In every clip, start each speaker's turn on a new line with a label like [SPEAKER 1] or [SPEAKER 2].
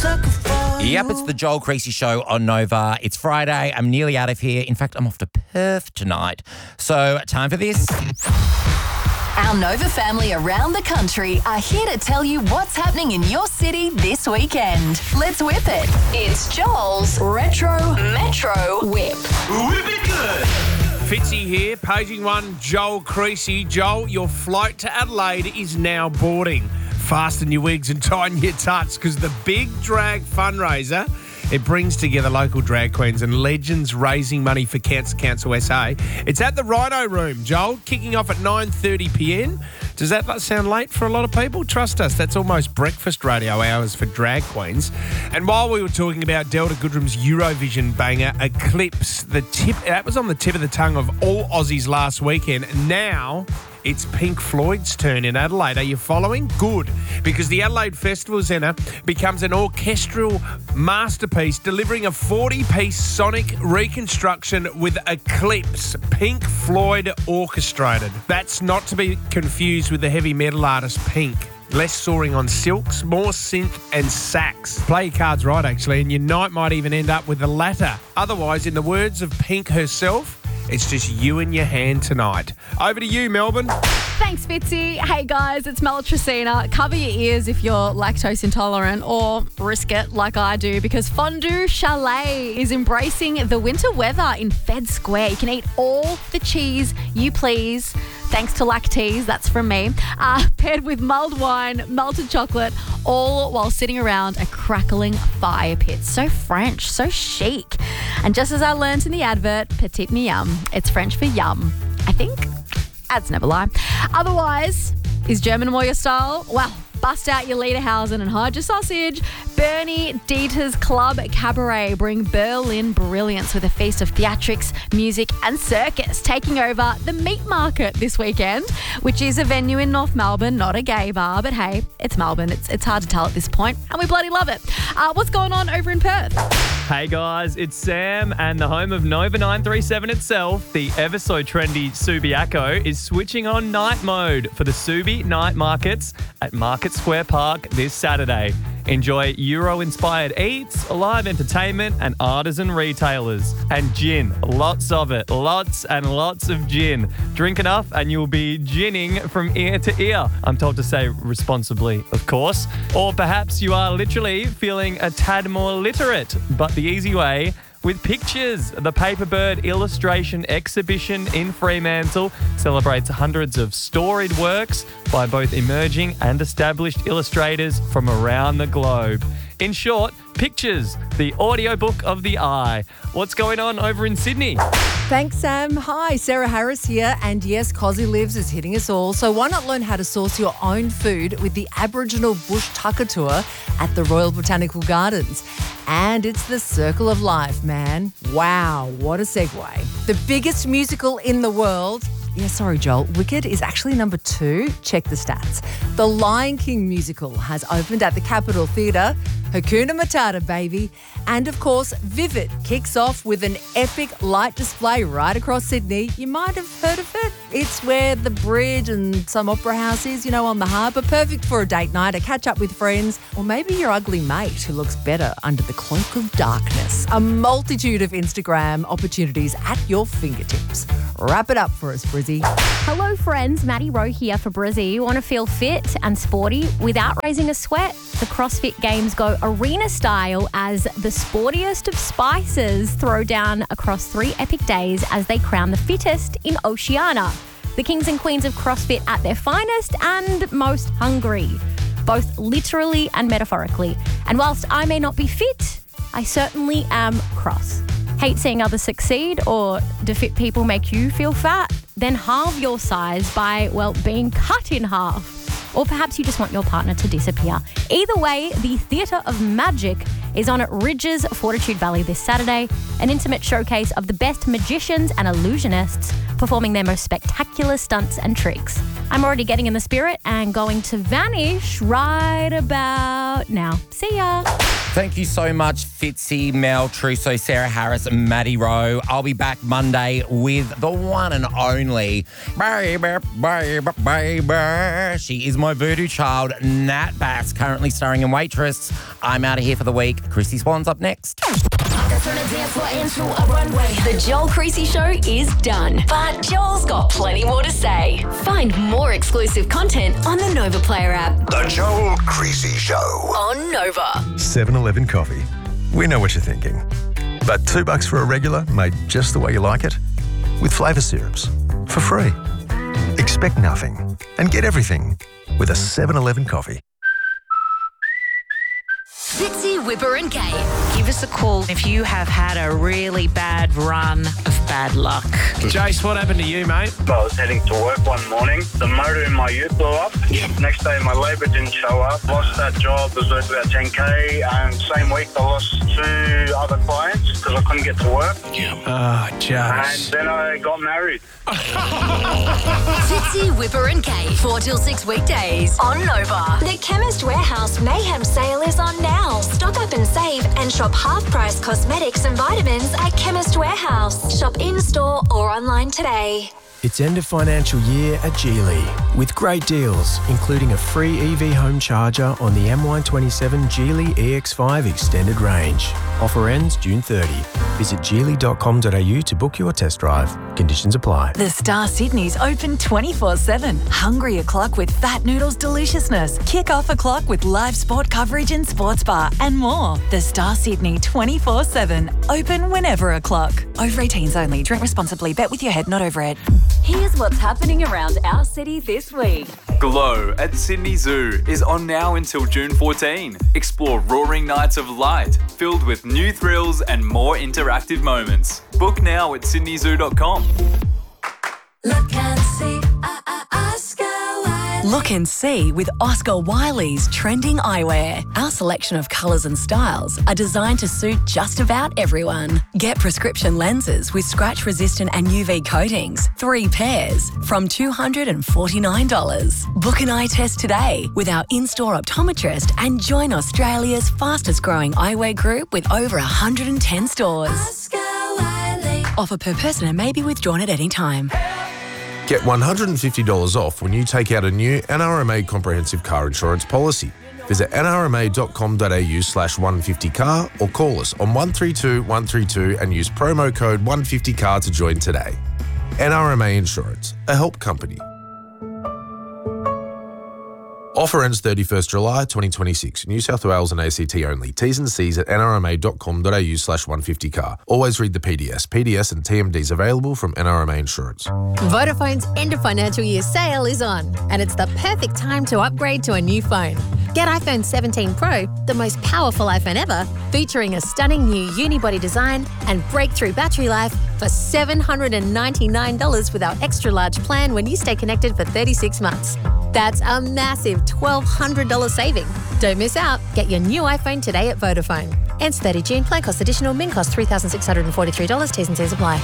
[SPEAKER 1] sucker for you.
[SPEAKER 2] Yep, it's the Joel Creasy Show on Nova. It's Friday. I'm nearly out of here. In fact, I'm off to Perth tonight. So, time for this.
[SPEAKER 3] Our Nova family around the country are here to tell you what's happening in your city this weekend. Let's whip it. It's Joel's Retro Metro Whip.
[SPEAKER 4] Whip it good. Fitzy here, paging one, Joel Creasy. Joel, your flight to Adelaide is now boarding. Fasten your wigs and tighten your tucks because the Big Drag fundraiser, it brings together local drag queens and legends raising money for Cancer Council SA. It's at the Rhino Room, Joel, kicking off at 9:30pm. Does that sound late for a lot of people? Trust us, that's almost breakfast radio hours for drag queens. And while we were talking about Delta Goodrem's Eurovision banger, Eclipse, that was on the tip of the tongue of all Aussies last weekend. Now it's Pink Floyd's turn in Adelaide. Are you following? Good. Because the Adelaide Festival Centre becomes an orchestral masterpiece, delivering a 40-piece sonic reconstruction with Eclipse, Pink Floyd orchestrated. That's not to be confused with the heavy metal artist Pink. Less soaring on silks, more synth and sax. Play your cards right, actually, and your night might even end up with the latter. Otherwise, in the words of Pink herself, it's just you and your hand tonight. Over to you, Melbourne.
[SPEAKER 5] Thanks, Fitzy. Hey, guys, it's Mel Tracina. Cover your ears if you're lactose intolerant, or risk it like I do, because Fondue Chalet is embracing the winter weather in Fed Square. You can eat all the cheese you please, thanks to Lactese, that's from me, paired with mulled wine, melted chocolate, all while sitting around a crackling fire pit. So French, so chic. And just as I learned in the advert, petit miam, it's French for yum, I think. Ads never lie. Otherwise, is German more your style? Well, bust out your Lederhausen and hide your sausage. Bernie Dieter's Club Cabaret bring Berlin brilliance with a feast of theatrics, music and circus, taking over the Meat Market this weekend, which is a venue in North Melbourne, not a gay bar, but hey, it's Melbourne. It's hard to tell at this point, and we bloody love it. What's going on over in Perth?
[SPEAKER 6] Hey guys, it's Sam, and the home of Nova 937 itself, the ever so trendy Subiaco, is switching on night mode for the Subi night markets at Market Square Park this Saturday. Enjoy Euro-inspired eats, live entertainment and artisan retailers. And gin, lots of it, lots and lots of gin. Drink enough and you'll be ginning from ear to ear. I'm told to say responsibly, of course. Or perhaps you are literally feeling a tad more literate, but the easy way, with pictures. The Paperbird Illustration Exhibition in Fremantle celebrates hundreds of storied works by both emerging and established illustrators from around the globe. In short, Pictures, the audiobook of the eye. What's going on over in Sydney?
[SPEAKER 7] Thanks, Sam. Hi, Sarah Harris here. And yes, Cosy Lives is hitting us all. So why not learn how to source your own food with the Aboriginal Bush Tucker Tour at the Royal Botanical Gardens? And it's the Circle of Life, man. Wow, what a segue. The biggest musical in the world. Yeah, sorry, Joel. Wicked is actually number 2. Check the stats. The Lion King musical has opened at the Capitol Theatre. Hakuna Matata, baby. And, of course, Vivid kicks off with an epic light display right across Sydney. You might have heard of it. It's where the bridge and some opera house is, on the harbour. Perfect for a date night, a catch-up with friends, or maybe your ugly mate who looks better under the cloak of darkness. A multitude of Instagram opportunities at your fingertips. Wrap it up for us, Brizzy.
[SPEAKER 8] Hello, friends. Maddie Rowe here for Brizzy. You want to feel fit and sporty without raising a sweat? The CrossFit Games go arena style as the sportiest of spices throw down across 3 epic days as they crown the fittest in Oceania. The kings and queens of CrossFit at their finest and most hungry, both literally and metaphorically. And whilst I may not be fit, I certainly am cross. Hate seeing others succeed, or do fit people make you feel fat? Then halve your size by, being cut in half. Or perhaps you just want your partner to disappear. Either way, the Theatre of Magic is on at Ridges Fortitude Valley this Saturday, an intimate showcase of the best magicians and illusionists performing their most spectacular stunts and tricks. I'm already getting in the spirit and going to vanish right about now. See ya.
[SPEAKER 2] Thank you so much, Fitzy, Mel, Trusso, Sarah Harris, and Maddie Rowe. I'll be back Monday with the one and only baby. She is my voodoo child, Nat Bass, currently starring in Waitress. I'm out of here for the week. Chrissy Swan's up next.
[SPEAKER 3] The Joel Creasy Show is done, but Joel's got plenty more to say. Find more exclusive content on the Nova Player app.
[SPEAKER 1] The Joel Creasy Show.
[SPEAKER 3] On Nova.
[SPEAKER 9] 7-Eleven coffee. We know what you're thinking. But $2 for a regular made just the way you like it? With flavour syrups. For free. Expect nothing and get everything with a 7-Eleven coffee.
[SPEAKER 3] Fitzy, Whipper and Kate.
[SPEAKER 10] Give us a call if you have had a really bad run of bad luck.
[SPEAKER 4] Jace, what happened to you, mate?
[SPEAKER 11] I was heading to work one morning. The motor in my ute blew up. Next day, my labour didn't show up. Lost that job. It was worth about 10K. And same week, I lost 2 other clients because I couldn't get to work.
[SPEAKER 4] Oh, Jace.
[SPEAKER 11] And then I got married.
[SPEAKER 3] Fitzy, Whipper and Kate. 4 till 6 weekdays on Nova.
[SPEAKER 12] The Chemist Warehouse Mayhem sale is on now. Stock up and save and shop half-price cosmetics and vitamins at Chemist Warehouse. Shop in-store or online today.
[SPEAKER 13] It's end of financial year at Geely with great deals, including a free EV home charger on the MY27 Geely EX5 extended range. Offer ends June 30. Visit geely.com.au to book your test drive. Conditions apply.
[SPEAKER 14] The Star Sydney's open 24/7. Hungry o'clock with Fat Noodles deliciousness. Kick off o'clock with live sport coverage and sports bar and more. The Star Sydney 24/7. Open whenever o'clock. Over 18s only. Drink responsibly. Bet with your head, not over it.
[SPEAKER 3] Here's what's happening around our city this week.
[SPEAKER 15] Glow at Sydney Zoo is on now until June 14. Explore roaring nights of light, filled with new thrills and more interactive moments. Book now at sydneyzoo.com.
[SPEAKER 14] Look and see, Look and see with Oscar Wiley's trending eyewear. Our selection of colours and styles are designed to suit just about everyone. Get prescription lenses with scratch-resistant and UV coatings, 3 pairs, from $249. Book an eye test today with our in-store optometrist and join Australia's fastest-growing eyewear group with over 110 stores. Oscar Wiley. Offer per person and may be withdrawn at any time.
[SPEAKER 16] Get $150 off when you take out a new NRMA comprehensive car insurance policy. Visit nrma.com.au/150car or call us on 132 132 and use promo code 150car to join today. NRMA Insurance, a help company. Offer ends 31st July 2026. New South Wales and ACT only. T's and C's at nrma.com.au/150car. Always read the PDS. PDS and TMDs available from NRMA Insurance.
[SPEAKER 17] Vodafone's end of financial year sale is on, and it's the perfect time to upgrade to a new phone. Get iPhone 17 Pro, the most powerful iPhone ever, featuring a stunning new unibody design and breakthrough battery life for $799 with our extra large plan when you stay connected for 36 months. That's a massive $1,200 saving. Don't miss out. Get your new iPhone today at Vodafone. Ends 30 June. Plan cost additional. Min cost $3,643. T's and C's apply.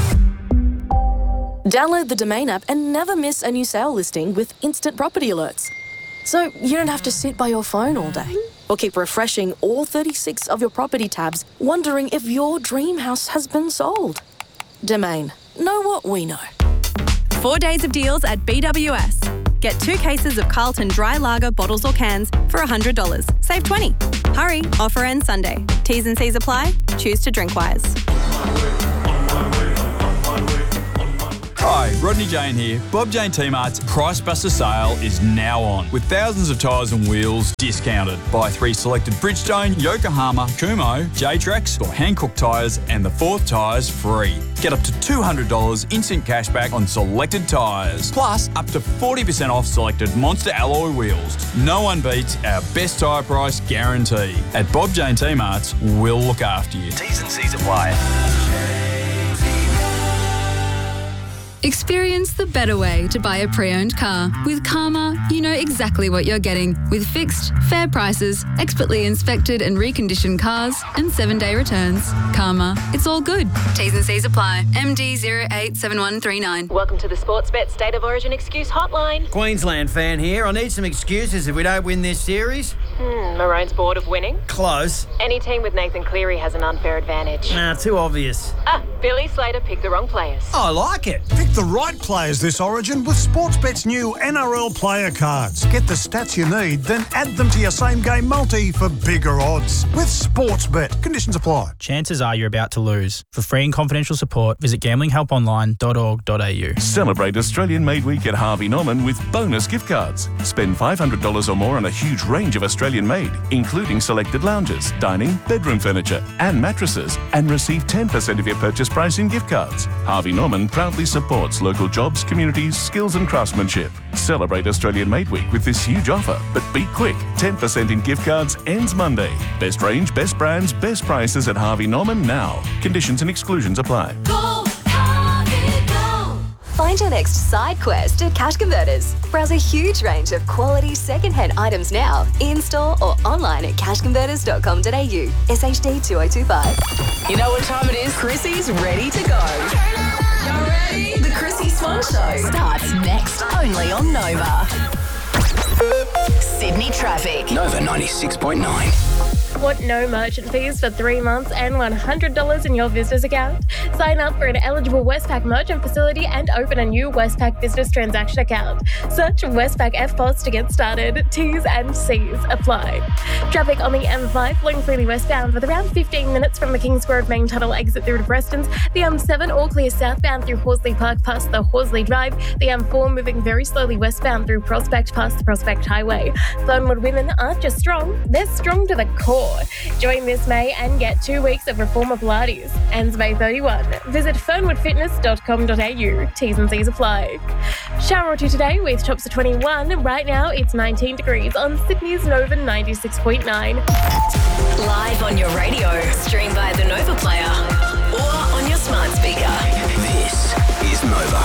[SPEAKER 18] Download the Domain app and never miss a new sale listing with instant property alerts. So you don't have to sit by your phone all day or keep refreshing all 36 of your property tabs wondering if your dream house has been sold. Domain. Know what we know.
[SPEAKER 19] 4 days of deals at BWS. Get 2 cases of Carlton Dry Lager bottles or cans for $100. Save $20. Hurry, offer ends Sunday. T's and C's apply. Choose to drink wise.
[SPEAKER 20] Hi, Rodney Jane here. Bob Jane T-Mart's Price Buster sale is now on, with thousands of tyres and wheels discounted. Buy 3 selected Bridgestone, Yokohama, Kumho, J-Trax or Hankook tyres and the 4th tyres free. Get up to $200 instant cashback on selected tyres, plus up to 40% off selected Monster alloy wheels. No one beats our best tyre price guarantee. At Bob Jane T-Mart's, we'll look after you.
[SPEAKER 15] T's and C's apply.
[SPEAKER 21] Experience the better way to buy a pre-owned car. With Karma, you know exactly what you're getting with fixed, fair prices, expertly inspected and reconditioned cars, and 7-day returns. Karma, it's all good. T's and C's apply. MD087139.
[SPEAKER 22] Welcome to the Sportsbet State of Origin Excuse Hotline.
[SPEAKER 23] Queensland fan here. I need some excuses if we don't win this series.
[SPEAKER 22] Maroons bored of winning?
[SPEAKER 23] Close.
[SPEAKER 22] Any team with Nathan Cleary has an unfair advantage.
[SPEAKER 23] Nah, too obvious.
[SPEAKER 22] Billy Slater picked the wrong players.
[SPEAKER 23] I like it.
[SPEAKER 24] Pick the right players this Origin with Sportsbet's new NRL player cards. Get the stats you need, then add them to your same-game multi for bigger odds. With Sportsbet. Conditions apply.
[SPEAKER 25] Chances are you're about to lose. For free and confidential support, visit gamblinghelponline.org.au.
[SPEAKER 26] Celebrate Australian Made Week at Harvey Norman with bonus gift cards. Spend $500 or more on a huge range of Australian made, including selected lounges, dining, bedroom furniture and mattresses, and receive 10% of your purchase price in gift cards. Harvey Norman proudly supports local jobs, communities, skills and craftsmanship. Celebrate Australian Made Week with this huge offer, but be quick. 10% in gift cards ends Monday. Best range, best brands, best prices at Harvey Norman now. Conditions and exclusions apply.
[SPEAKER 12] Find your next side quest at Cash Converters. Browse a huge range of quality second-hand items now, in-store or online at cashconverters.com.au. SHD 2025.
[SPEAKER 3] You know what time it is? Chrissy's ready to go. You ready? The Chrissy Swan Show starts next, only on Nova. Sydney traffic.
[SPEAKER 27] Nova 96.9.
[SPEAKER 28] Want no merchant fees for 3 months and $100 in your business account? Sign up for an eligible Westpac merchant facility and open a new Westpac business transaction account. Search Westpac FPOS to get started. T's and C's apply. Traffic on the M5 flowing freely westbound with around 15 minutes from the Kingsgrove main tunnel exit through to Prestons. The M7 all clear southbound through Horsley Park past the Horsley Drive. The M4 moving very slowly westbound through Prospect past the Prospect Highway. Fernwood women aren't just strong, they're strong to the core. Join this May and get 2 weeks of Reformer Pilates. Ends May 31. Visit fernwoodfitness.com.au. T's and C's apply. Shower or two today with tops of 21. Right now it's 19 degrees on Sydney's Nova 96.9.
[SPEAKER 3] Live on your radio, stream via the Nova Player or on your smart speaker.
[SPEAKER 27] This is Nova.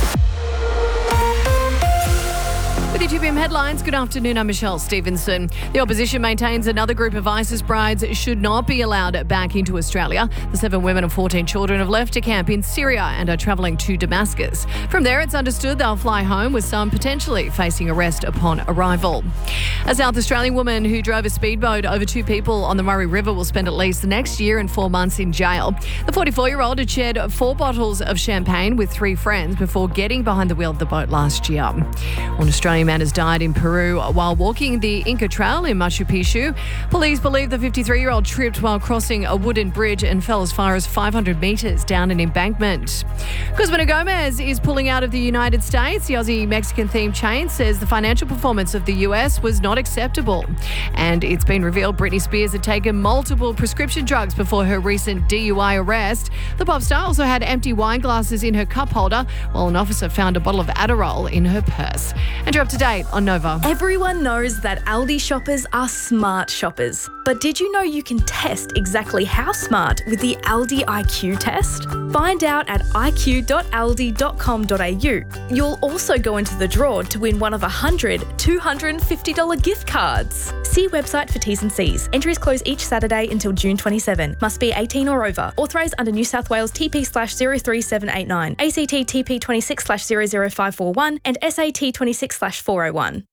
[SPEAKER 7] With your 2PM headlines, good afternoon, I'm Michelle Stevenson. The opposition maintains another group of ISIS brides should not be allowed back into Australia. The 7 women and 14 children have left a camp in Syria and are travelling to Damascus. From there, it's understood they'll fly home, with some potentially facing arrest upon arrival. A South Australian woman who drove a speedboat over 2 people on the Murray River will spend at least the next year and 4 months in jail. The 44-year-old had shared 4 bottles of champagne with 3 friends before getting behind the wheel of the boat last year. An Australian man has died in Peru while walking the Inca Trail in Machu Picchu. Police believe the 53-year-old tripped while crossing a wooden bridge and fell as far as 500 metres down an embankment. Cosmina Gomez is pulling out of the United States. The Aussie-Mexican-themed chain says the financial performance of the US was not acceptable. And it's been revealed Britney Spears had taken multiple prescription drugs before her recent DUI arrest. The pop star also had empty wine glasses in her cup holder, while an officer found a bottle of Adderall in her purse. And you're up to date on Nova.
[SPEAKER 29] Everyone knows that Aldi shoppers are smart shoppers. But did you know you can test exactly how smart with the Aldi IQ test? Find out at iq.aldi.com.au. You'll also go into the draw to win one of 100 $250 gift cards. See website for T's and C's. Entries close each Saturday until June 27. Must be 18 or over. Authorised under New South Wales TP/03789, ACT TP 26/00541 and SAT 26/401.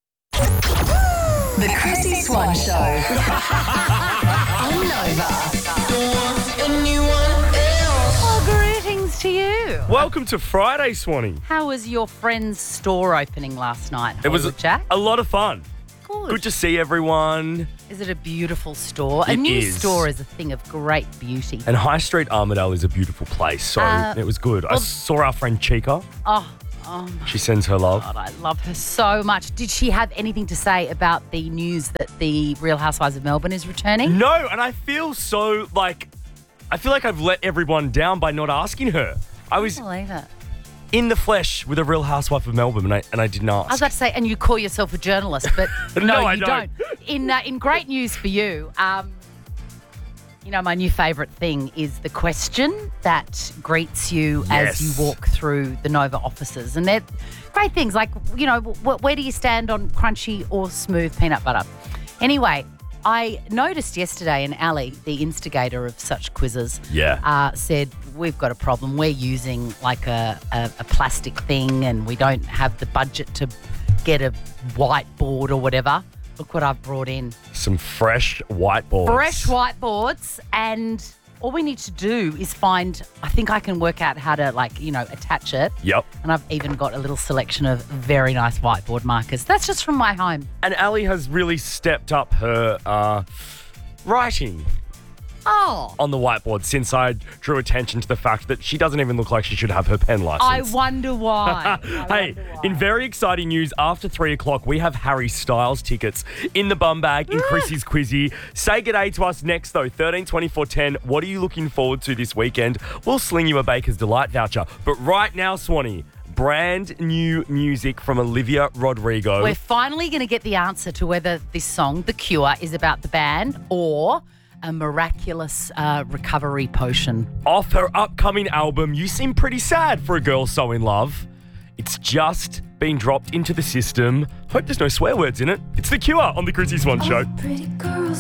[SPEAKER 3] The Chrissy Swan Show on Nova.
[SPEAKER 30] Oh, greetings to you.
[SPEAKER 31] Welcome to Friday, Swanee.
[SPEAKER 30] How was your friend's store opening last night?
[SPEAKER 31] It was
[SPEAKER 30] Jack?
[SPEAKER 31] a lot of fun. Good to see everyone.
[SPEAKER 30] Is it a beautiful store? A
[SPEAKER 31] It
[SPEAKER 30] new
[SPEAKER 31] is.
[SPEAKER 30] store is a thing of great beauty.
[SPEAKER 31] And High Street Armidale is a beautiful place, so it was good. I saw our friend Chica.
[SPEAKER 30] Oh my
[SPEAKER 31] She sends her love.
[SPEAKER 30] God, I love her so much. Did she have anything to say about the news that the Real Housewives of Melbourne is returning?
[SPEAKER 31] No, and I feel so like I've let everyone down by not asking her. I was
[SPEAKER 30] I believe it.
[SPEAKER 31] in the flesh with a Real Housewife of Melbourne, and I didn't ask.
[SPEAKER 30] I was about to say, and you call yourself a journalist, but
[SPEAKER 31] No,
[SPEAKER 30] no,
[SPEAKER 31] I
[SPEAKER 30] you
[SPEAKER 31] don't.
[SPEAKER 30] In great news for you, You know, my new favourite thing is the question that greets you as you walk through the Nova offices. And they're great things like, you know, where do you stand on crunchy or smooth peanut butter? Anyway, I noticed yesterday, and Ali, the instigator of such quizzes, said, we've got a problem. We're using like a plastic thing and we don't have the budget to get a whiteboard or whatever. Look what I've brought in.
[SPEAKER 31] Some fresh whiteboards.
[SPEAKER 30] Fresh whiteboards, and all we need to do is find, I think I can work out how to, attach it.
[SPEAKER 31] Yep.
[SPEAKER 30] And I've even got a little selection of very nice whiteboard markers. That's just from my home.
[SPEAKER 31] And Ali has really stepped up her writing on the whiteboard since I drew attention to the fact that she doesn't even look like she should have her pen license.
[SPEAKER 30] I wonder why.
[SPEAKER 31] In very exciting news, after 3 o'clock, we have Harry Styles tickets in the bum bag in Chrissy's Quizzy. Say g'day to us next, though. 132410. What are you looking forward to this weekend? We'll sling you a Baker's Delight voucher. But right now, Swanee, brand new music from Olivia Rodrigo.
[SPEAKER 30] We're finally going to get the answer to whether this song, The Cure, is about the band or a miraculous recovery potion.
[SPEAKER 31] Off her upcoming album, You Seem Pretty Sad for a Girl So In Love. It's just been dropped into the system. Hope there's no swear words in it. It's The Cure on the Chrissy Swan Show.
[SPEAKER 1] Pretty girls